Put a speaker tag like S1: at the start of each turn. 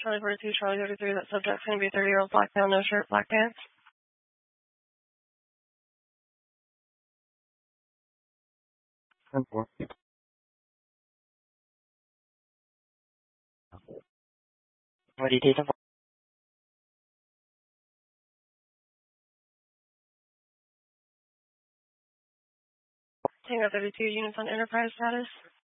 S1: Charlie 42, Charlie 33, that subject's going to be a 30-year-old black male, no shirt, black pants.
S2: What do you do?
S1: Tango 32, units on enterprise status.